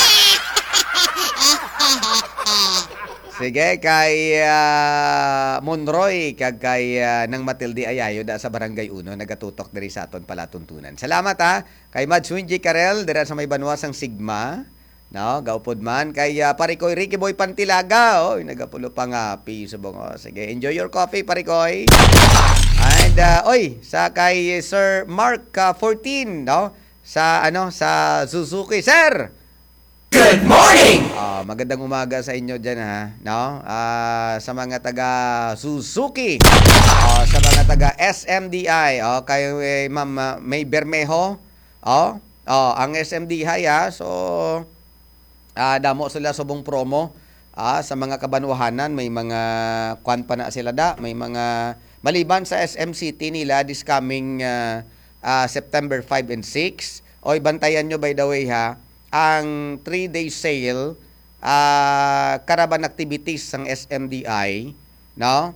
Sige kay uh, Monroy kag kay uh, nang Matilde Ayayo da sa Barangay Uno nagatutok diri sa aton palatuntunan. Salamat ha kay Mads Winji Karel dira sa may banwasang Sigma. No, gaupod man kay uh, Parikoy Ricky Boy Pantilaga. Oh, nagapulo pa nga pi subong. Oh, sige, enjoy your coffee Parikoy. And uh, oy, sa kay Sir Mark uh, fourteen, no? Sa ano, sa Suzuki, sir. Good morning! Uh, magandang umaga sa inyo diyan ha, no? Uh, sa mga taga Suzuki. Uh, sa mga taga S M D I, oh, kay eh, Ma'am uh, May Bermejo. Oh, oh, ang S M D I ha. So Ah, damo sila subong promo ah, sa mga kabanwahanan, may mga kwan pa na sila da, may mga maliban sa S M City nila this coming uh, uh, September five and six. Oy, bantayan nyo by the way ha, ang three day sale uh, caravan activities ng S M D I, no?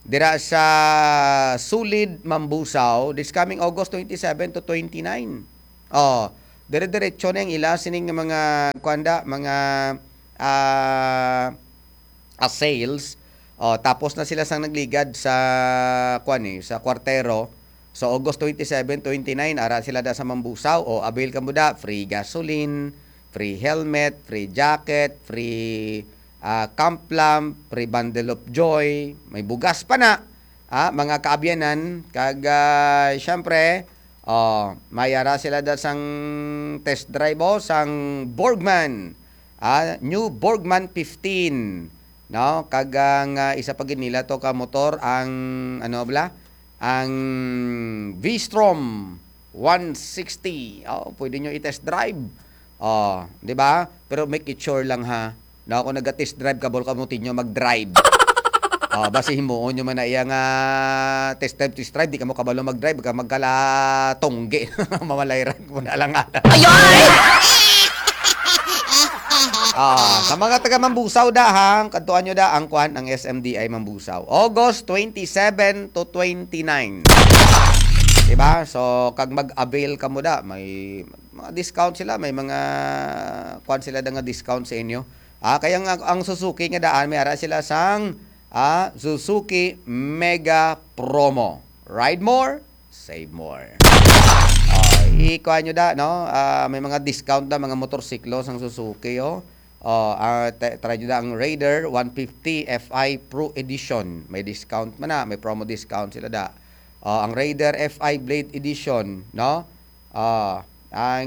dira sa Sulid, Mambusaw this coming August twenty-seven to twenty-nine. Oh, dire-diretso na yung ila sining nga mga kuanda, mga ah uh, sales. Oh, tapos na sila sang nagligad sa kuan eh, sa kwartero. So August twenty-seven, twenty-nine ara sila da sa Mambusaw. O avail ka mo da, free gasoline, free helmet, free jacket, free uh, camp lamp, free bundle of joy, may bugas pa na. Ah, mga kaabyanan kag uh, syempre, oh, mayara sila da sang test drive o sang Borgman. Ah, new Borgman fifteen. No, kag ang uh, isa pa gid nila to ka motor ang ano bla? Ang V-Strom one sixty. Oh, pwede nyo i-test drive. Oh, 'di ba? Pero make it sure lang ha. Na ako nag-test drive kabol ka mo tinyo mag-drive. Oh, basi himuon nyo man na iya nga test drive test drive di ka mo kabalo mag-drive ka magkala tongge. Mamalayran mo na lang ala. Ah, sa mga taga Mambusaw dahang kadtuan nyo da ang kuan ang S M D I Mambusaw. August twenty-seven to twenty-nine. Diba? So kag mag-avail ka mo da, may mga discount sila, may mga kuan sila da nga discount sa inyo. Ah, kaya ang, ang Suzuki nga daan may ara sila sang ah, Suzuki Mega Promo. Ride more, save more. Ah, ikuan nyo da, no? Ah, may mga discount da mga motorsiklo sang Suzuki, oh. Oh, uh, try nyo na ang Raider one fifty F I Pro Edition. May discount man na, may promo discount sila da. Oh, ang Raider F I Blade Edition, no? Oh, ang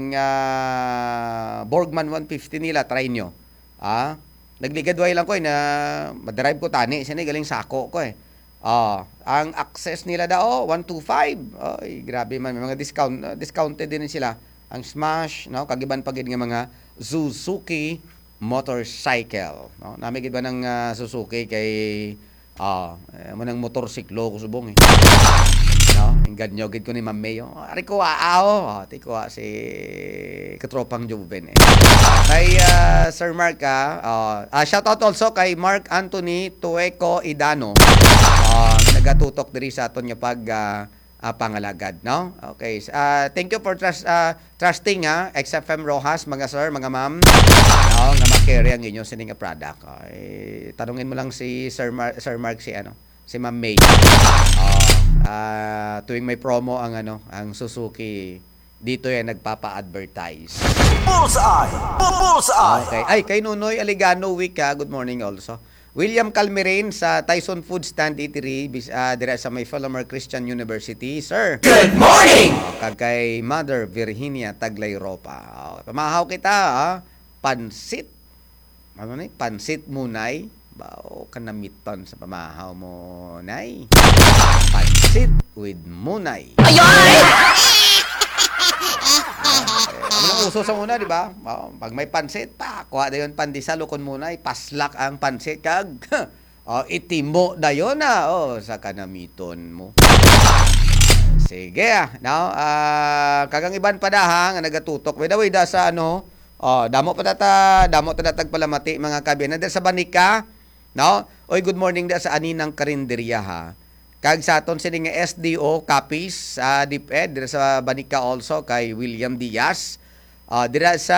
uh, Borgman one fifty nila, try nyo. Ah, nagligadway lang ko eh, na madrive ko tani, siya na galing sako ko eh. Oh, ang access nila da, oh, one twenty-five. Oy, grabe man, may mga discount, uh, discounted din sila. Ang Smash, no? Kagiban pa gid nga mga Suzuki motorcycle, no? Namigid ba ng uh, Suzuki kay ah uh, mo nang motorsiklo ko subong eh. No, ingad nyo gid ko ni Ma'am Mayo. Ari ko aaw, oh, ti ko si katropang Juven eh. Kay uh, Sir Mark ah, uh, uh, shout out also kay Mark Anthony Tueco Idano. Uh, nagatutok diri sa aton nga pag uh, uh, pangalagad, no? Okay. Uh, thank you for trust uh, trusting ha, X F M Rojas, mga sir, mga ma'am. No, nga ma-carry ang inyo sining nga product. Okay. Tanungin mo lang si Sir Mark, Sir Mark si ano, si Ma'am May. Oh, uh, tuwing may promo ang ano, ang Suzuki, dito yan nagpapa-advertise. Bullseye! Bullseye! Okay. Ay, kay Nunoy Aligano week ha. Good morning also. William Calmerain sa Tyson Food Stand Eatery, uh, dire sa may Philomar Christian University. Sir. Good morning! Oh, kag kay Mother Virginia Taglay Ropa. Oh, pamahaw kita ha. Pansit. Ano ni? Pansit munay. Bao kanamiton sa pamahaw mo, nay. Pansit with munay. Ayoy! Ano uso sa una, di ba? Oh, pag may pansit, pa, kuha dayon pandesal kon muna, ipaslak ang pansit kag oh, itimo dayon na oh sa kanamiton mo. Sige ah, now uh, kagang iban pa da nga nagatutok. By the way, da sa ano, oh, damo pa data, damo ta datag palamati mga kabinan sa Banika, no? Oy, good morning da sa aninang karinderya ha. Kag sa aton sini nga S D O copies sa uh, DepEd dira sa Banika also kay William Diaz. Uh, dira sa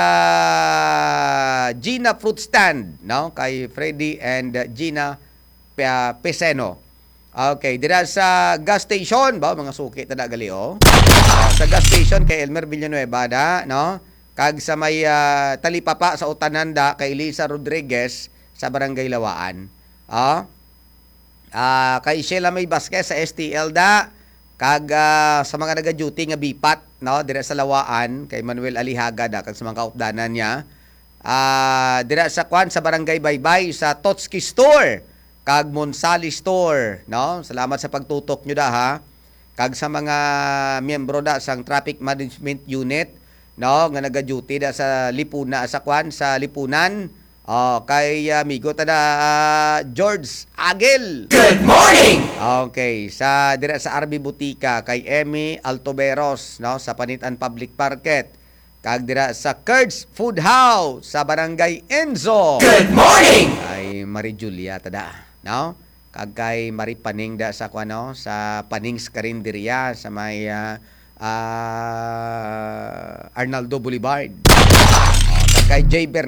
Gina Fruit Stand, no? Kay Freddy and uh, Gina Peseno. Okay, dira sa gas station, ba mga suki tada gali oh. Uh, sa gas station kay Elmer Villanueva da, no? Kag sa may uh, talipapa sa Utananda kay Lisa Rodriguez sa Barangay Lawaan. Ah. Uh, kay Sheila May Vasquez sa S T L da. Kag uh, sa mga naga-duty nga bipat, no, dire sa Lawaan kay Manuel Alihaga da kag sa mga kaupdanan niya. Ah, uh, dire sa kwan sa Barangay Baybay sa Totski Store kag Monsali Store, no? Salamat sa pagtutok nyo da ha. Kag sa mga miyembro da sang Traffic Management Unit, no, nga naga-duty da sa Lipuna sa kwan sa Lipunan. Oh, kay amigo tada uh, George Agil. Good morning! Okay, sa dira sa R B Butika kay Emmy Altoberos, no, sa Panitan Public Market. Kag dira sa Kurds Food House sa Barangay Enzo. Good morning! Kay Marie Julia tada, no? kag kay Marie Paning da sa kuano sa Panings Karinderya sa may ah, ah, Arnaldo Boulevard. Kag kay Jay Bernal